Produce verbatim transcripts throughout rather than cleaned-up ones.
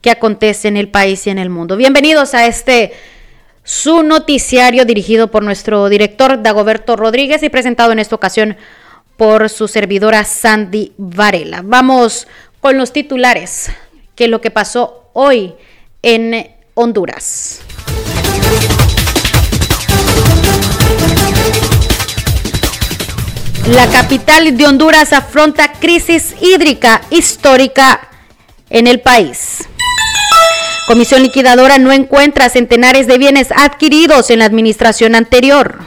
que acontece en el país y en el mundo. Bienvenidos a este su noticiario dirigido por nuestro director Dagoberto Rodríguez y presentado en esta ocasión por su servidora Sandy Varela. Vamos con los titulares, que es lo que pasó hoy en Honduras. La capital de Honduras afronta crisis hídrica histórica en el país. Comisión liquidadora no encuentra centenares de bienes adquiridos en la administración anterior.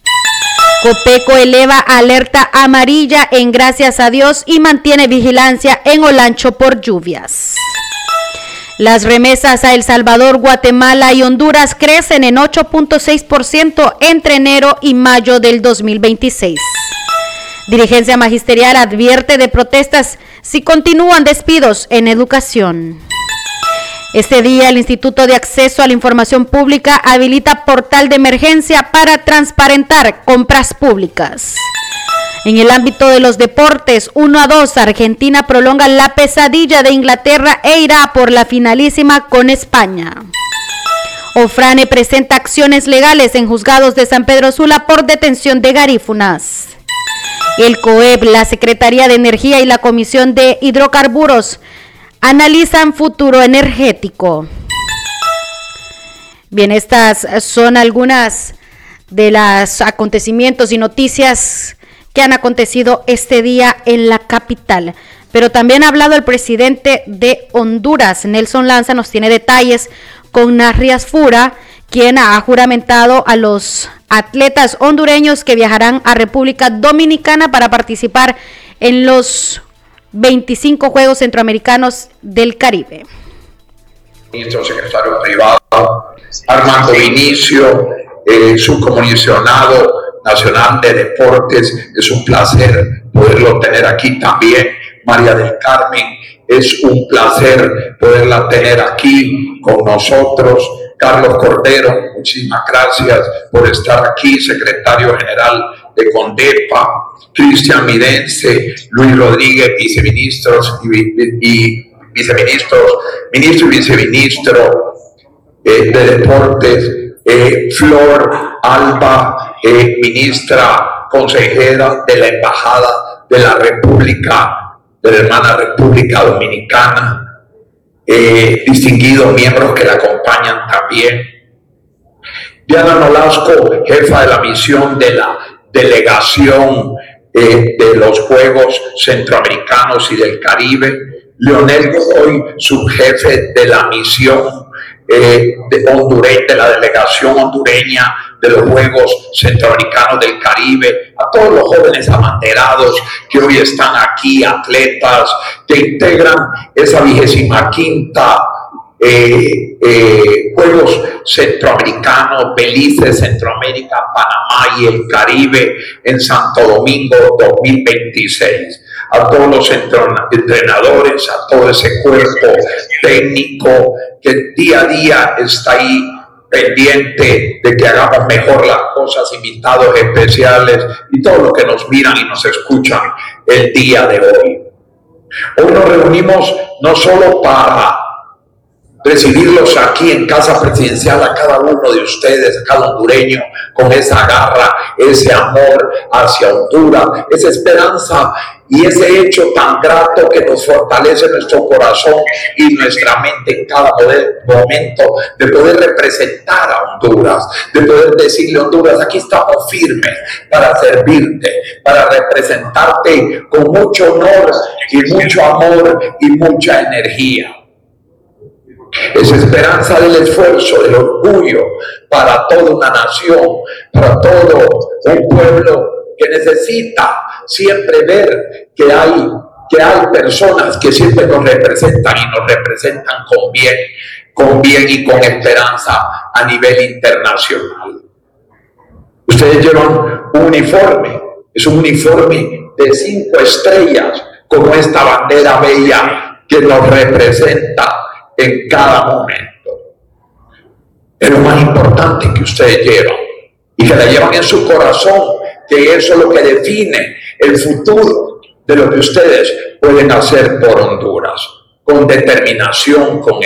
Copeco eleva alerta amarilla en Gracias a Dios y mantiene vigilancia en Olancho por lluvias. Las remesas a El Salvador, Guatemala y Honduras crecen en ocho punto seis por ciento entre enero y mayo del dos mil veintiséis. Dirigencia magisterial advierte de protestas si continúan despidos en educación. Este día, el Instituto de Acceso a la Información Pública habilita portal de emergencia para transparentar compras públicas. En el ámbito de los deportes, uno a dos, Argentina prolonga la pesadilla de Inglaterra e irá por la finalísima con España. Ofrane presenta acciones legales en juzgados de San Pedro Sula por detención de garífunas. El COEP, la Secretaría de Energía y la Comisión de Hidrocarburos analizan futuro energético. Bien, estas son algunas de los acontecimientos y noticias que han acontecido este día en la capital. Pero también ha hablado el presidente de Honduras, Nelson Lanza, nos tiene detalles con Narrias Fura, quien ha juramentado a los atletas hondureños que viajarán a República Dominicana para participar en los veinticinco Juegos Centroamericanos del Caribe. Ministro secretario privado, Armando Vinicio, eh, subcomisionado nacional de deportes, es un placer poderlo tener aquí también. María del Carmen, es un placer poderla tener aquí con nosotros. Carlos Cordero, muchísimas gracias por estar aquí, secretario general de CONDEPA. Cristian Midense, Luis Rodríguez, viceministros y, y viceministros, ministro y viceministro eh, de Deportes, eh, Flor Alba, eh, ministra consejera de la Embajada de la República, de la hermana República Dominicana, eh, distinguidos miembros que la acompañan también. Diana Nolasco, jefa de la misión de la delegación eh, de los Juegos Centroamericanos y del Caribe. Leonel Godoy, subjefe de la misión eh, de, hondureña, de la delegación hondureña de los Juegos Centroamericanos del Caribe. A todos los jóvenes abanderados que hoy están aquí, atletas que integran esa vigésima quinta Eh, eh, Juegos Centroamericanos, Belice, Centroamérica, Panamá y el Caribe en Santo Domingo dos mil veintiséis. A todos los entrenadores, a todo ese cuerpo técnico que día a día está ahí pendiente de que hagamos mejor las cosas, invitados especiales y todos los que nos miran y nos escuchan el día de hoy. Hoy nos reunimos no solo para recibirlos aquí en Casa Presidencial a cada uno de ustedes, a cada hondureño, con esa garra, ese amor hacia Honduras, esa esperanza y ese hecho tan grato que nos fortalece nuestro corazón y nuestra mente en cada momento de poder representar a Honduras, de poder decirle a Honduras, aquí estamos firmes para servirte, para representarte con mucho honor y mucho amor y mucha energía. Esa esperanza del esfuerzo, del orgullo para toda una nación, para todo un pueblo que necesita siempre ver que hay, que hay personas que siempre nos representan y nos representan con bien, con bien y con esperanza a nivel internacional. Ustedes llevan un uniforme, es un uniforme de cinco estrellas, como esta bandera bella que nos representa en cada momento. Es lo más importante que ustedes llevan y que la llevan en su corazón, que eso es lo que define el futuro de lo que ustedes pueden hacer por Honduras, con determinación, con